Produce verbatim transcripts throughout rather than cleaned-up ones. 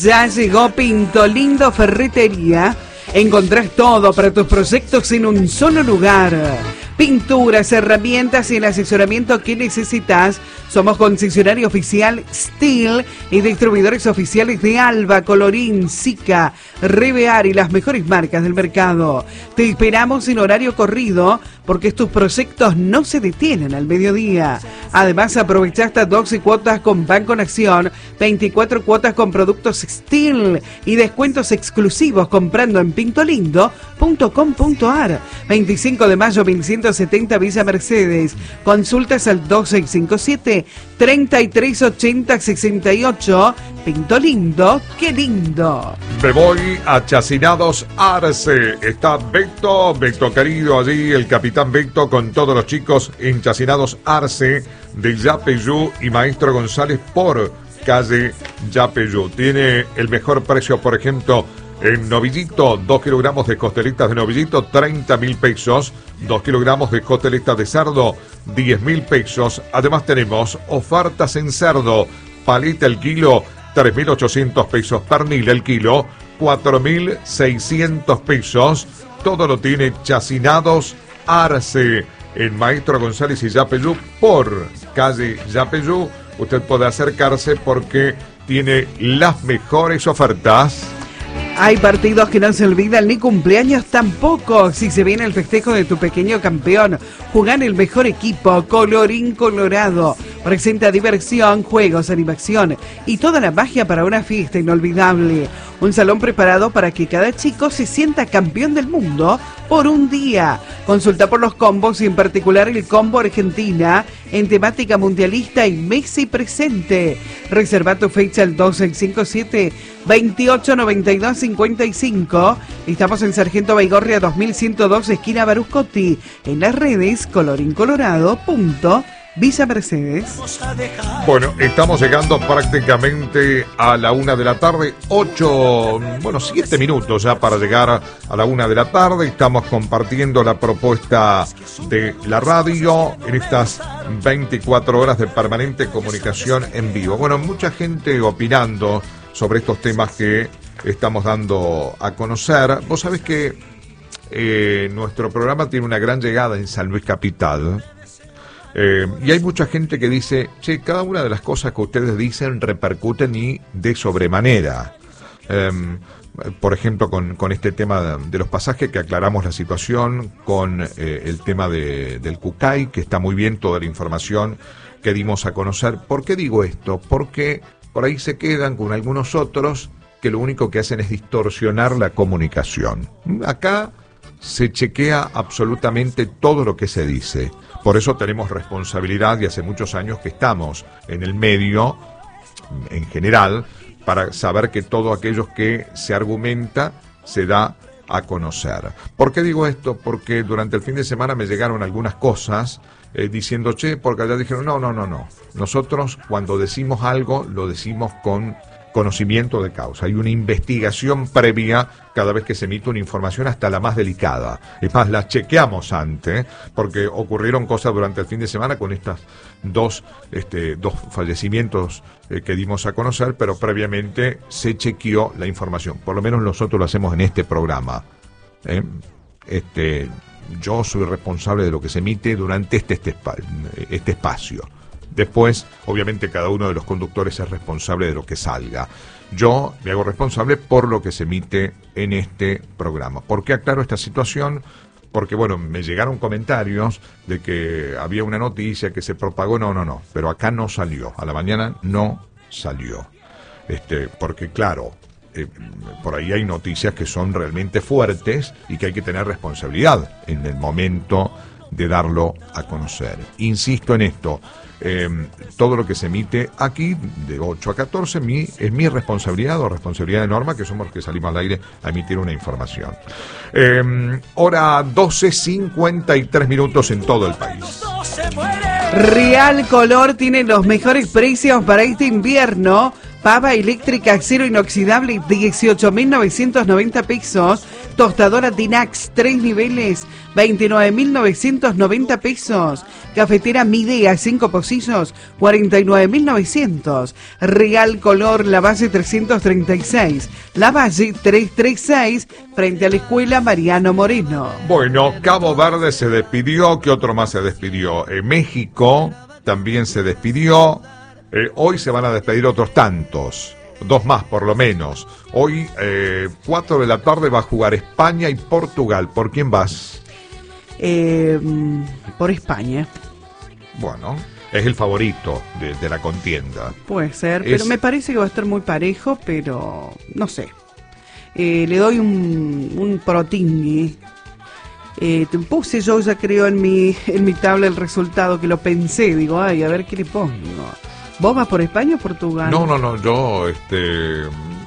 Ya llegó Pinto Lindo Ferretería. Encontrás todo para tus proyectos en un solo lugar. Pinturas, herramientas y el asesoramiento que necesitas. Somos concesionario oficial Steel y distribuidores oficiales de Alba, Colorín, Sica, Revear y las mejores marcas del mercado. Te esperamos en horario corrido porque estos proyectos no se detienen al mediodía. Además, aprovecha hasta doce cuotas con Banco Nación, veinticuatro cuotas con productos Steel y descuentos exclusivos comprando en pintolindo punto com punto ar. veinticinco de mayo mil ciento setenta Villa Mercedes. Consultas al dos seis cinco siete, treinta y tres ochenta sesenta y ocho. Pinto Lindo, qué lindo. Me voy a Chacinados Arce. Está Beto, Beto querido allí, el capitán Beto con todos los chicos en Chacinados Arce de Yapeyú y Maestro González por calle Yapeyú. Tiene el mejor precio, por ejemplo, en novillito, dos kilogramos de costelitas de novillito, treinta mil pesos. dos kilogramos de costelitas de cerdo, diez mil pesos. Además tenemos ofertas en cerdo. Paleta el kilo, tres mil ochocientos pesos. Pernil el kilo, cuatro mil seiscientos pesos. Todo lo tiene Chacinados Arce en Maestro González y Yapeyú por calle Yapeyú. Usted puede acercarse porque tiene las mejores ofertas. Hay partidos que no se olvidan, ni cumpleaños tampoco. Si se viene el festejo de tu pequeño campeón, jugar el mejor equipo, Colorín Colorado. Presenta diversión, juegos, animación y toda la magia para una fiesta inolvidable. Un salón preparado para que cada chico se sienta campeón del mundo por un día. Consulta por los combos y en particular el combo Argentina en temática mundialista y Messi presente. Reserva tu fecha al dos seis cinco siete, veintiocho noventa y dos cincuenta y cinco. Estamos en Sargento Baigorria dos mil ciento dos, esquina Baruscotti. En las redes Colorín Colorado punto Villa Mercedes. Bueno, estamos llegando prácticamente a la una de la tarde, ocho, bueno, siete minutos ya para llegar a la una de la tarde. Estamos compartiendo la propuesta de la radio en estas veinticuatro horas de permanente comunicación en vivo. Bueno, mucha gente opinando sobre estos temas que estamos dando a conocer. Vos sabés que eh, nuestro programa tiene una gran llegada en San Luis Capital. Eh, y hay mucha gente que dice, che, cada una de las cosas que ustedes dicen repercuten y de sobremanera. Eh, por ejemplo, con, con este tema de, de los pasajes que aclaramos la situación, con eh, el tema de, del Cucay, que está muy bien toda la información que dimos a conocer. ¿Por qué digo esto? Porque por ahí se quedan con algunos otros que lo único que hacen es distorsionar la comunicación. Acá se chequea absolutamente todo lo que se dice. Por eso tenemos responsabilidad y hace muchos años que estamos en el medio, en general, para saber que todo aquello que se argumenta se da a conocer. ¿Por qué digo esto? Porque durante el fin de semana me llegaron algunas cosas eh, diciendo, che, porque allá dijeron, no, no, no, no. Nosotros cuando decimos algo, lo decimos con conocimiento de causa. Hay una investigación previa cada vez que se emite una información, hasta la más delicada. Es más, la chequeamos antes, porque ocurrieron cosas durante el fin de semana con estas dos, este, dos fallecimientos eh, que dimos a conocer, pero previamente se chequeó la información. Por lo menos nosotros lo hacemos en este programa. ¿eh? Este, yo soy responsable de lo que se emite durante este, este, este espacio. Después, obviamente, cada uno de los conductores es responsable de lo que salga. Yo me hago responsable por lo que se emite en este programa. ¿Por qué aclaro esta situación? Porque, bueno, me llegaron comentarios de que había una noticia que se propagó. No, no, no. Pero acá no salió. A la mañana no salió. Este, porque, claro, eh, por ahí hay noticias que son realmente fuertes y que hay que tener responsabilidad en el momento de darlo a conocer. Insisto en esto. Eh, todo lo que se emite aquí de ocho a catorce mi, es mi responsabilidad o responsabilidad de Norma, que somos los que salimos al aire a emitir una información. Eh, hora doce cincuenta y tres minutos en todo el país. Real Color tiene los mejores precios para este invierno. Pava eléctrica acero inoxidable dieciocho mil novecientos noventa pesos. Tostadora Dinax tres niveles veintinueve mil novecientos noventa pesos. Cafetera Midea, cinco pocillos, cuarenta y nueve mil novecientos. Real Color, La Valle trescientos treinta y seis. La Valle trescientos treinta y seis, frente a la escuela Mariano Moreno. Bueno, Cabo Verde se despidió. ¿Qué otro más se despidió? Eh, México también se despidió. Eh, hoy se van a despedir otros tantos. Dos más, por lo menos. Hoy, eh, cuatro de la tarde, va a jugar España y Portugal. ¿Por quién vas? Eh, por España. Bueno, es el favorito de, de la contienda. Puede ser, es... pero me parece que va a estar muy parejo, pero no sé. Eh, le doy un, un protingui. Eh, te puse yo ya creo en mi, en mi tabla el resultado, que lo pensé. Digo, ay, a ver qué le pongo. ¿Vos vas por España o Portugal? No, no, no, yo, este...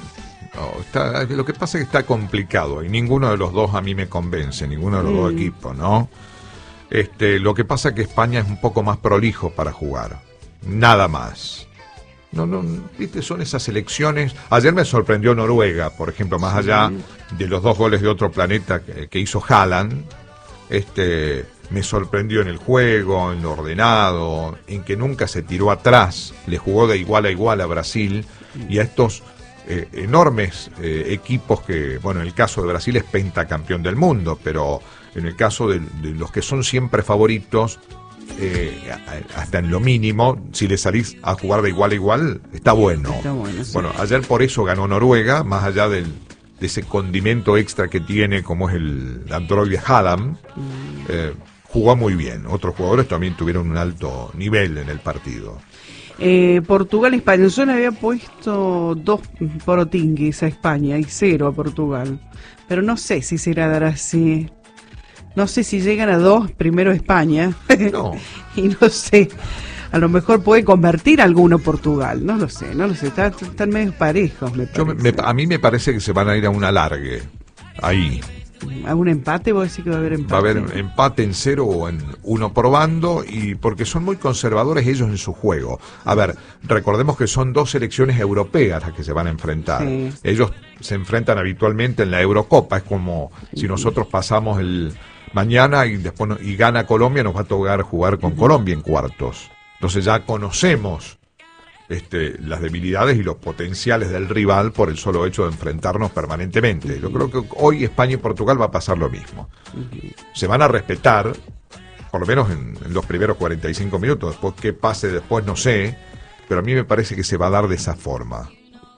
No, está, lo que pasa es que está complicado y ninguno de los dos a mí me convence, ninguno de los mm. dos equipos, ¿no? Este, lo que pasa es que España es un poco más prolijo para jugar, nada más. No, no, viste, son esas selecciones. Ayer me sorprendió Noruega, por ejemplo, más sí. allá de los dos goles de otro planeta que, que hizo Haaland, este, me sorprendió en el juego, en lo ordenado, en que nunca se tiró atrás, le jugó de igual a igual a Brasil y a estos eh, enormes eh, equipos que, bueno, en el caso de Brasil es pentacampeón del mundo, pero en el caso de, de los que son siempre favoritos, eh, hasta en lo mínimo, si le salís a jugar de igual a igual, está bueno. Está bueno, sí. Bueno, ayer por eso ganó Noruega, más allá del de ese condimento extra que tiene, como es el androide Haaland, mm. eh, jugó muy bien. Otros jugadores también tuvieron un alto nivel en el partido. Eh, Portugal, España. Yo le había puesto dos protinguis a España y cero a Portugal. Pero no sé si se irá a dar así. No sé si llegan a dos, primero España. No. Y no sé. A lo mejor puede convertir alguno Portugal, no lo sé, no lo sé, están, están medio parejos, me Yo parece. me, a mí me parece que se van a ir a un alargue, ahí. ¿A un empate? ¿Vos decís que va a haber empate? Va a haber empate en cero o en uno por bando, y porque son muy conservadores ellos en su juego. A ver, recordemos que son dos selecciones europeas las que se van a enfrentar. Sí. Ellos se enfrentan habitualmente en la Eurocopa, es como si nosotros pasamos el mañana y después no, y gana Colombia, nos va a tocar jugar con uh-huh. Colombia en cuartos. Entonces ya conocemos este, las debilidades y los potenciales del rival por el solo hecho de enfrentarnos permanentemente. Yo creo que hoy España y Portugal va a pasar lo mismo. Se van a respetar, por lo menos en, en los primeros cuarenta y cinco minutos. Después qué pase después no sé, pero a mí me parece que se va a dar de esa forma.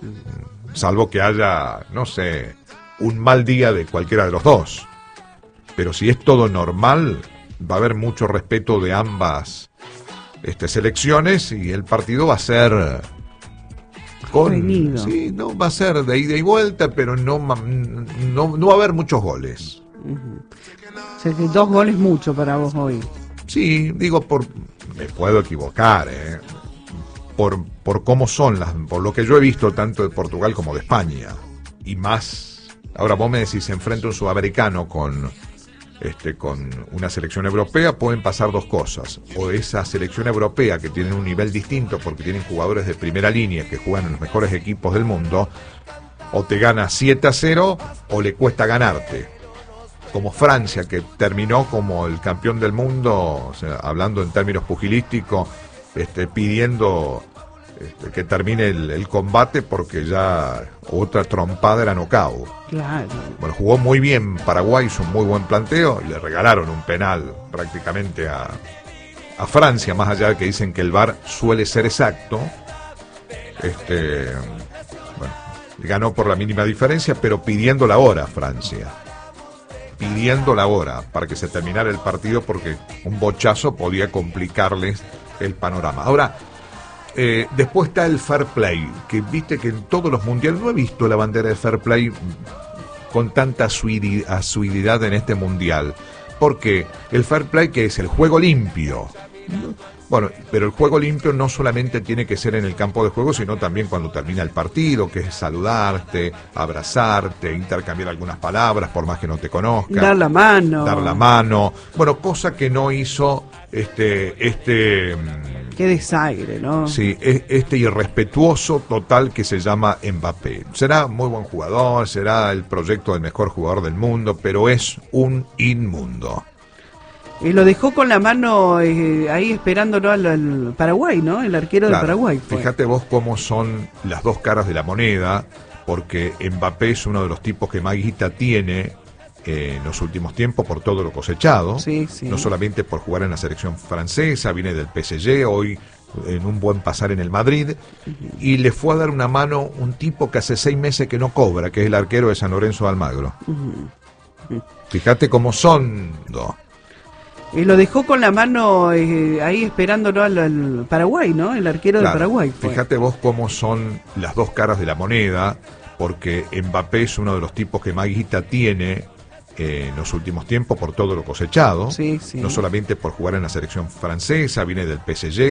Salvo que haya, no sé, un mal día de cualquiera de los dos. Pero si es todo normal, va a haber mucho respeto de ambas Este, selecciones, y el partido va a ser con Venido. sí, no va a ser de ida y vuelta, pero no no, no va a haber muchos goles. Uh-huh. O sea que dos goles mucho para vos hoy. Sí, digo, por me puedo equivocar, eh, por por cómo son las, por lo que yo he visto tanto de Portugal como de España, y más. Ahora vos me decís, se enfrenta un sudamericano con Este, con una selección europea, pueden pasar dos cosas: o esa selección europea, que tiene un nivel distinto porque tienen jugadores de primera línea que juegan en los mejores equipos del mundo, o te gana siete a cero o le cuesta ganarte, como Francia, que terminó como el campeón del mundo, o sea, hablando en términos pugilísticos, este, pidiendo este, que termine el, el combate porque ya otra trompada era knockout. Claro. Bueno, jugó muy bien Paraguay, hizo un muy buen planteo, y le regalaron un penal prácticamente a, a Francia, más allá de que dicen que el V A R suele ser exacto. Este, bueno, ganó por la mínima diferencia, pero pidiendo la hora Francia. Pidiendo la hora para que se terminara el partido, porque un bochazo podía complicarles el panorama. Ahora, Eh, después está el fair play, que viste que en todos los mundiales, no he visto la bandera de fair play con tanta asiduidad en este mundial. Porque el fair play, que es el juego limpio. Bueno, pero el juego limpio no solamente tiene que ser en el campo de juego, sino también cuando termina el partido, que es saludarte, abrazarte, intercambiar algunas palabras por más que no te conozcan. Dar la mano. Dar la mano. Bueno, cosa que no hizo este... este Qué desaire, ¿no? Sí, este irrespetuoso total que se llama Mbappé. Será muy buen jugador, será el proyecto del mejor jugador del mundo, pero es un inmundo. Y lo dejó con la mano eh, ahí esperándolo al, al Paraguay, ¿no? El arquero Claro, de Paraguay. Fue. Fíjate vos cómo son las dos caras de la moneda, porque Mbappé es uno de los tipos que más guita tiene eh, en los últimos tiempos por todo lo cosechado, Sí, sí. no solamente por jugar en la selección francesa, viene del P S G, hoy en un buen pasar en el Madrid, uh-huh. y le fue a dar una mano un tipo que hace seis meses que no cobra, que es el arquero de San Lorenzo de Almagro. Uh-huh. Uh-huh. Fíjate cómo son... No. Y lo dejó con la mano eh, ahí esperándolo al, al Paraguay, ¿no? El arquero Claro, de Paraguay. Fue. Fíjate vos cómo son las dos caras de la moneda, porque Mbappé es uno de los tipos que más guita tiene eh, en los últimos tiempos por todo lo cosechado, sí, sí. no solamente por jugar en la selección francesa, viene del P S G.